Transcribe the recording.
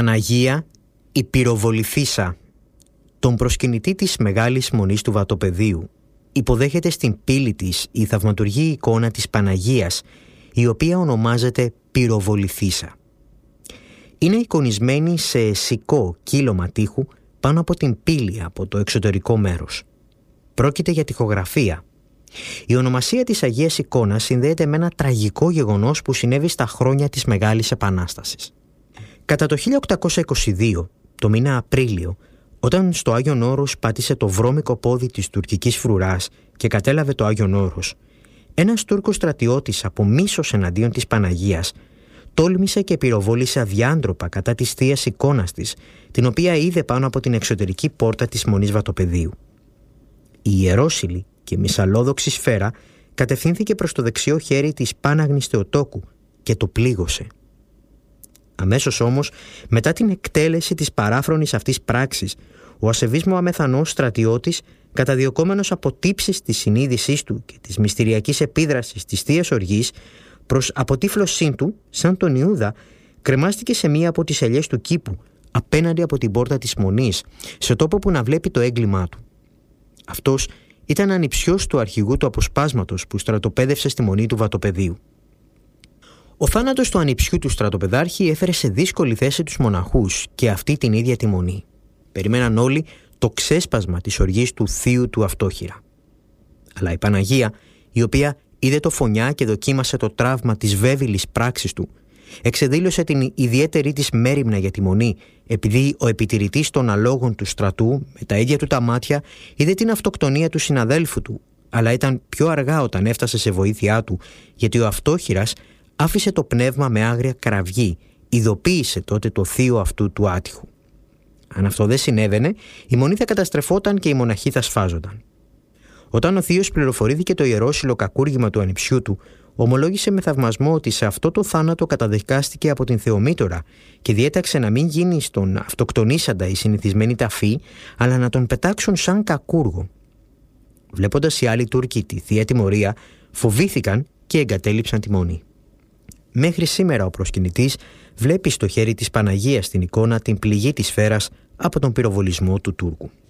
Παναγία η πυροβοληθήσα. Τον προσκυνητή της Μεγάλης Μονής του Βατοπεδίου υποδέχεται στην πύλη της η θαυματουργή εικόνα της Παναγίας, η οποία ονομάζεται πυροβοληθήσα. Είναι εικονισμένη σε σικό κύλωμα τείχου πάνω από την πύλη από το εξωτερικό μέρος. Πρόκειται για τοιχογραφία. Η ονομασία της Αγίας Εικόνας συνδέεται με ένα τραγικό γεγονός που συνέβη στα χρόνια της Μεγάλης Επανάστασης. Κατά το 1822, το μήνα Απρίλιο, όταν στο Άγιον Όρος πάτησε το βρώμικο πόδι της τουρκικής φρουράς και κατέλαβε το Άγιον Όρος, ένας Τούρκος στρατιώτης από μίσος εναντίον της Παναγίας τόλμησε και πυροβόλησε αδιάντροπα κατά της θείας εικόνας της, την οποία είδε πάνω από την εξωτερική πόρτα της Μονής Βατοπεδίου. Η ιερόσυλη και μυσαλλόδοξη σφαίρα κατευθύνθηκε προς το δεξιό χέρι της Πάναγνης Θεοτόκου και το πλήγωσε. Αμέσως όμως, μετά την εκτέλεση της παράφρονης αυτής πράξης, ο ασεβής μου αμεθανός στρατιώτης, καταδιωκόμενος από τύψεις της συνείδησής του και της μυστηριακής επίδρασης της θείας οργής, προς αποτύφλωσή του, σαν τον Ιούδα, κρεμάστηκε σε μία από τις ελιές του κήπου, απέναντι από την πόρτα της Μονής, σε τόπο που να βλέπει το έγκλημά του. Αυτός ήταν ανιψιός του αρχηγού του αποσπάσματος που στρατοπέδευσε στη Μονή του Βατοπεδίου. Ο θάνατος του ανιψιού του στρατοπεδάρχη έφερε σε δύσκολη θέση τους μοναχούς και αυτή την ίδια τη Μονή. Περιμέναν όλοι το ξέσπασμα της οργής του θείου του Αυτόχειρα. Αλλά η Παναγία, η οποία είδε το φωνιά και δοκίμασε το τραύμα της βέβηλης πράξης του, εξεδήλωσε την ιδιαίτερη της μέριμνα για τη Μονή, επειδή ο επιτηρητής των αλόγων του στρατού, με τα ίδια του τα μάτια, είδε την αυτοκτονία του συναδέλφου του, αλλά ήταν πιο αργά όταν έφτασε σε βοήθειά του, γιατί ο Αυτόχειρας άφησε το πνεύμα με άγρια κραυγή, ειδοποίησε τότε το θείο αυτού του άτυχου. Αν αυτό δεν συνέβαινε, η Μονή θα καταστρεφόταν και οι μοναχοί θα σφάζονταν. Όταν ο θείος πληροφορήθηκε το ιερόσυλο κακούργημα του ανιψιού του, ομολόγησε με θαυμασμό ότι σε αυτό το θάνατο καταδικάστηκε από την Θεομήτωρα και διέταξε να μην γίνει στον αυτοκτονήσαντα η συνηθισμένη ταφή, αλλά να τον πετάξουν σαν κακούργο. Βλέποντας οι άλλοι Τούρκοι τη θεία τιμωρία, φοβήθηκαν και εγκατέλειψαν τη Μονή. Μέχρι σήμερα ο προσκυνητής βλέπει στο χέρι της Παναγίας στην εικόνα την πληγή της σφαίρας από τον πυροβολισμό του Τούρκου.